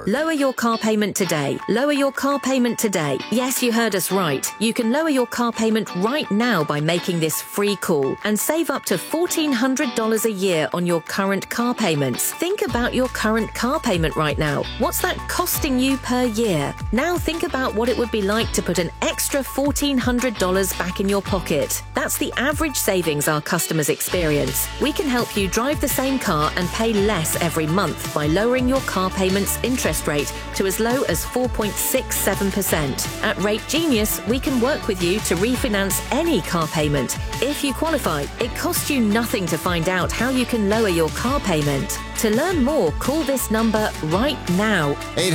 Lower your car payment today. Lower your car payment today. Yes, you heard us right. You can lower your car payment right now by making this free call and save up to $1,400 a year on your current car payments. Think about your current car payment right now. What's that costing you per year? Now think about what it would be like to put an extra $1,400 back in your pocket. That's the average savings our customers experience. We can help you drive the same car and pay less every month by lowering your car payment's interest rate to as low as 4.67%. At Rate Genius, we can work with you to refinance any car payment. If you qualify, it costs you nothing to find out how you can lower your car payment. To learn more, call this number right now.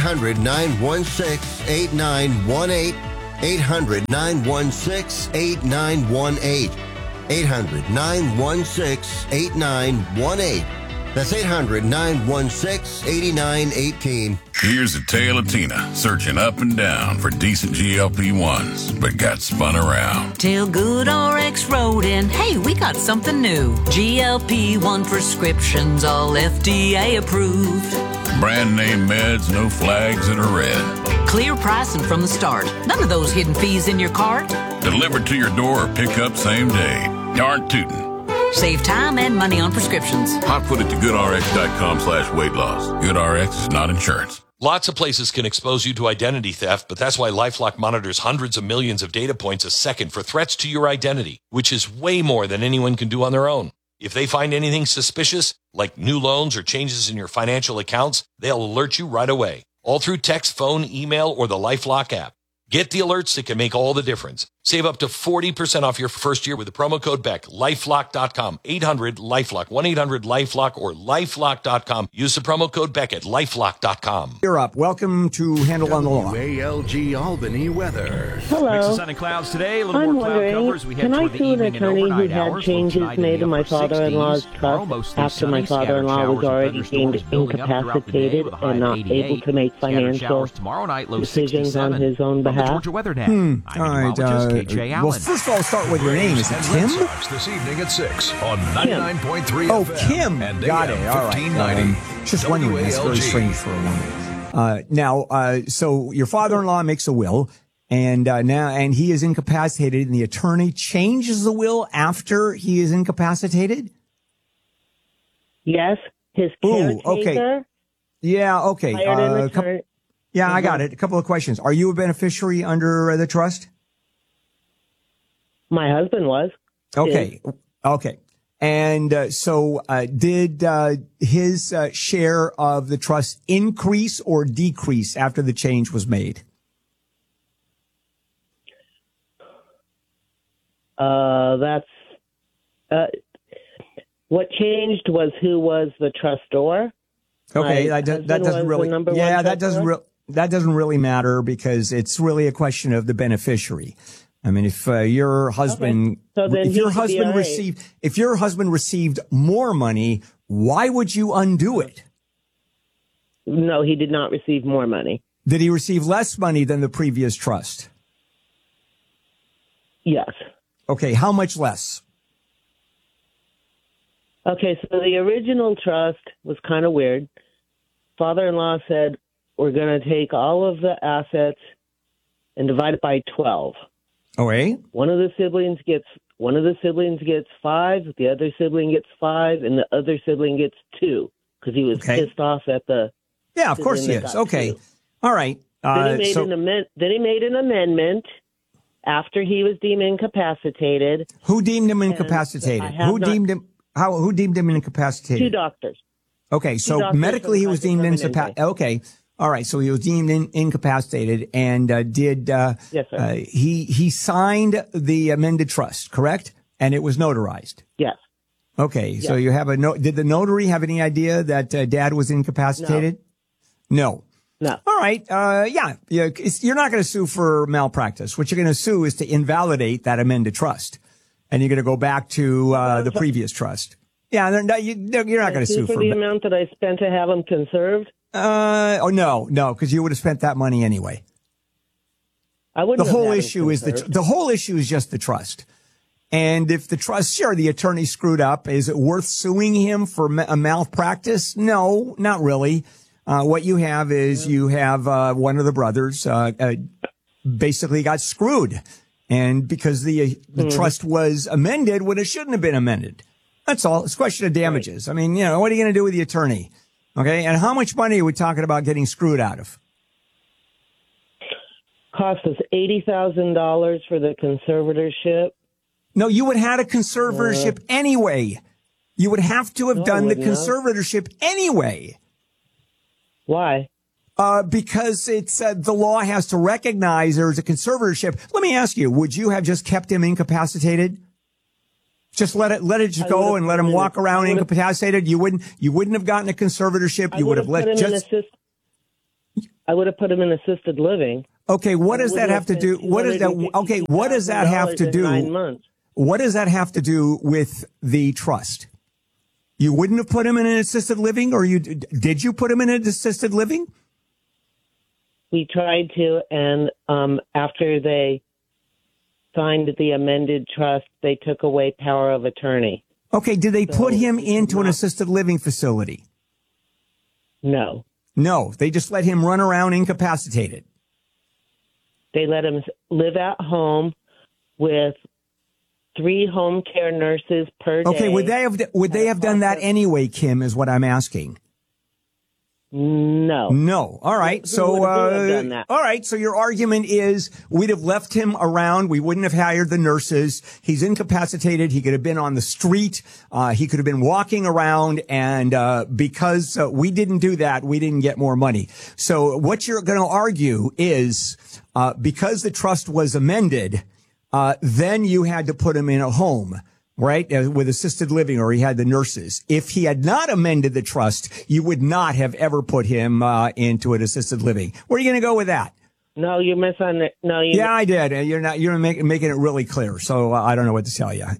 800-916-8918. 800-916-8918. 800-916-8918. That's 800-916-8918. Here's a tale of Tina searching up and down for decent GLP-1s, but got spun around. Till GoodRx wrote in, hey, we got something new. GLP-1 prescriptions, all FDA approved. Brand name meds, no flags that are red. Clear pricing from the start. None of those hidden fees in your cart. Delivered to your door or pick up same day. Darn tootin'. Save time and money on prescriptions. Hotfoot it to goodrx.com/weight loss. GoodRx is not insurance. Lots of places can expose you to identity theft, but that's why LifeLock monitors hundreds of millions of data points a second for threats to your identity, which is way more than anyone can do on their own. If they find anything suspicious, like new loans or changes in your financial accounts, they'll alert you right away, all through text, phone, email, or the LifeLock app. Get the alerts that can make all the difference. Save up to 40% off your first year with the promo code BECK. LifeLock.com. 800-LifeLock. 1-800-LifeLock or LifeLock.com. Use the promo code BECK at LifeLock.com. You're up. Welcome to Handle on the Law. ALG Albany weather. Hello. Mix of sun and clouds today. A little I'm more cloud wondering, covers. We head can I toward the sue an evening and attorney who overnight had hours. changes made in my father-in-law's trust after my father-in-law was already deemed incapacitated and not able to make financial decisions on his own behalf? All right. Well, first of all, start with your name. Is it Tim? This evening at 6 on 99.3 Oh, FM. Kim. And Got it. AM All right. 1590. Just wondering. That's very strange for a woman. Now, so your father-in-law makes a will, and and he is incapacitated, and the attorney changes the will after he is incapacitated? Yes. His caretaker. Okay. Yeah, okay. Hired an attorney. Yeah, I got it. A couple of questions. Are you a beneficiary under the trust? My husband was. Okay. Okay. And so did his share of the trust increase or decrease after the change was made? That's what changed was who was the trustor. Okay, that doesn't really. Yeah, that doesn't really matter because it's really a question of the beneficiary. I mean, if your husband, if your husband received more money, why would you undo it? No, he did not receive more money. Did he receive less money than the previous trust? Yes. Okay, how much less? Okay, so the original trust was kind of weird. Father-in-law said, we're going to take all of the assets and divide it by 12. Okay. One of the siblings gets 5, the other sibling gets 5, and the other sibling gets 2 because he was pissed off at the. Yeah, of course he is. Okay. 2. All right. Then he made an amendment after he was deemed incapacitated. Who deemed him incapacitated? Who deemed him incapacitated? 2 doctors. Okay, so medically he was deemed incapacitated. Okay. All right, so he was deemed incapacitated and yes, sir. He signed the amended trust, correct? And it was notarized. Yes. Okay, yes. So you have did the notary have any idea that dad was incapacitated? No. No. All right. You're not going to sue for malpractice. What you're going to sue is to invalidate that amended trust, and you're going to go back to the previous trust. Yeah, you're not going to sue for the amount that I spent to have them conserved. No, because you would have spent that money anyway. I wouldn't. The whole issue is the whole issue is just the trust. And if the trust, sure, the attorney screwed up, is it worth suing him for a malpractice? No, not really. What you have is you have one of the brothers basically got screwed. And because the trust was amended when it shouldn't have been amended. That's all. It's a question of damages. Right. I mean, what are you going to do with the attorney? Okay. And how much money are we talking about getting screwed out of? Cost us $80,000 for the conservatorship. No, you would have had a conservatorship anyway. You would have to have done the conservatorship anyway. Why? Because it's the law has to recognize there's a conservatorship. Let me ask you: would you have just kept him incapacitated? Just let it just go and let him walk around incapacitated? You wouldn't have gotten a conservatorship. You would have let just. I would have put him in assisted living. Okay, what does that have to do? What is that? Okay, what does that have to do? 9 months. What does that have to do with the trust? You wouldn't have put him in an assisted living, or did you put him in an assisted living? We tried to, and after they signed the amended trust, they took away power of attorney. Okay, did they put him into an assisted living facility? No. No, they just let him run around incapacitated. They let him live at home with 3 home care nurses per day. Okay, would they have done that anyway, Kim, is what I'm asking. No. No. All right. So, done that? All right. So your argument is we'd have left him around. We wouldn't have hired the nurses. He's incapacitated. He could have been on the street. He could have been walking around. And, because we didn't do that, we didn't get more money. So what you're going to argue is, because the trust was amended, then you had to put him in a home. Right, with assisted living, or he had the nurses. If he had not amended the trust, you would not have ever put him into an assisted living. Where are you going to go with that? No, you misunderstood. No, you. Yeah, I did. You're making it really clear. So I don't know what to tell you.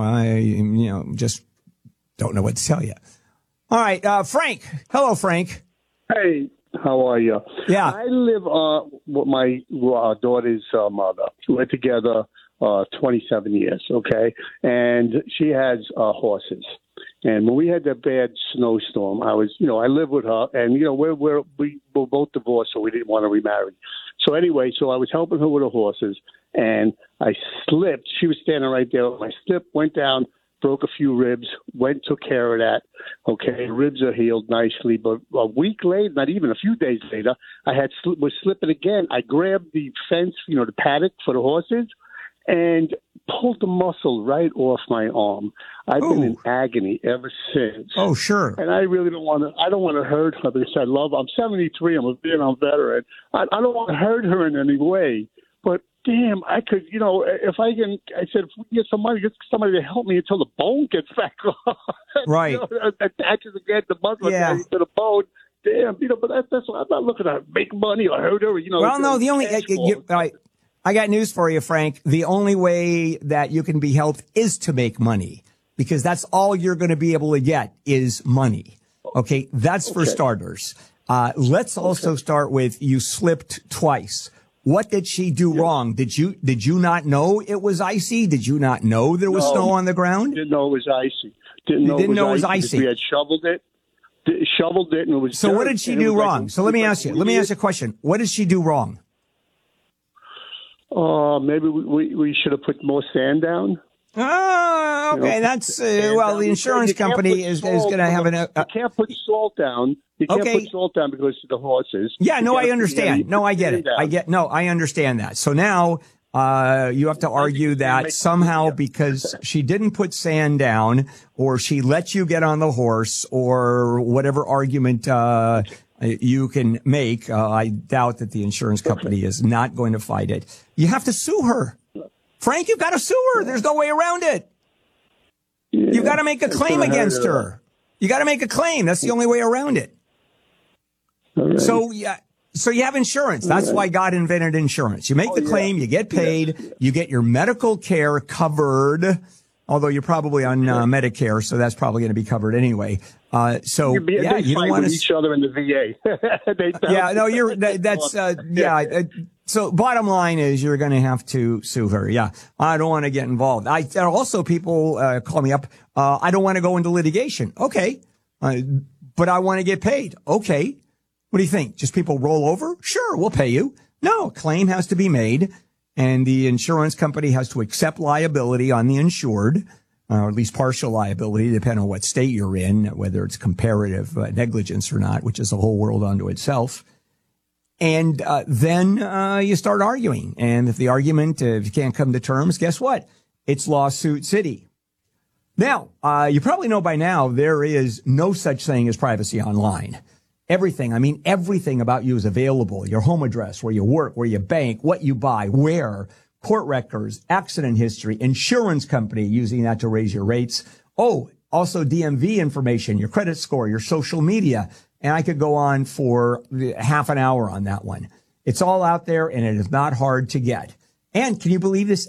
I just don't know what to tell you. All right, Frank. Hello, Frank. Hey, how are you? Yeah, I live with my daughter's mother. We're together 27 years, okay? And she has horses. And when we had that bad snowstorm, I live with her, and, we were both divorced, so we didn't want to remarry. So anyway, I was helping her with her horses, and I slipped. She was standing right there. I slipped, went down, broke a few ribs, took care of that. Okay, ribs are healed nicely. But a week later, not even a few days later, I was slipping again. I grabbed the fence, the paddock for the horses, and pulled the muscle right off my arm. I've been in agony ever since. Oh, sure. And I really don't want to hurt her because I love her. I'm 73. I'm a Vietnam veteran. I don't want to hurt her in any way. But damn, I could, if I can, I said, if we get somebody to help me until the bone gets back on. Right. Attaches again the muscle to the bone. Damn, but that's I'm not looking to make money or hurt her. Well, no, the only I got news for you, Frank. The only way that you can be helped is to make money, because that's all you're going to be able to get is money. Okay, that's for starters. Let's also start with you slipped twice. What did she do wrong? Did you not know it was icy? Did you not know there was snow on the ground? Didn't know it was icy. Didn't know it was icy. We had shoveled it, and it was. So what did she do wrong? So let me ask you a question. What did she do wrong? Maybe we should have put more sand down. Oh, okay. That's the insurance company is going to have you can't put salt down. You can't put salt down because of the horses. Yeah, no, I understand. No, I get it. I understand that. So now you have to argue that somehow because she didn't put sand down, or she let you get on the horse, or whatever argument you can make. I doubt that the insurance company is not going to fight it. You have to sue her. Frank, you've got to sue her. There's no way around it. Yeah, you've got to make a claim against her. You got to make a claim. That's the only way around it. Right. So you have insurance. That's why God invented insurance. You make the claim, you get paid, you get your medical care covered. Although you're probably on Medicare, so that's probably going to be covered anyway. You don't want to each other in the VA. So bottom line is you're going to have to sue her. Yeah, I don't want to get involved. Also people call me up. I don't want to go into litigation. Okay, but I want to get paid. Okay, What do you think? Just people roll over? Sure, we'll pay you. No, a claim has to be made, and the insurance company has to accept liability on the insured, or at least partial liability, depending on what state you're in, whether it's comparative negligence or not, which is a whole world unto itself. And then you start arguing. And if the argument, if you can't come to terms, guess what? It's lawsuit city. Now, you probably know by now there is no such thing as privacy online. Everything about you is available. Your home address, where you work, where you bank, what you buy, where, court records, accident history, insurance company using that to raise your rates. Oh, also DMV information, your credit score, your social media. And I could go on for half an hour on that one. It's all out there, and it is not hard to get. And can you believe this?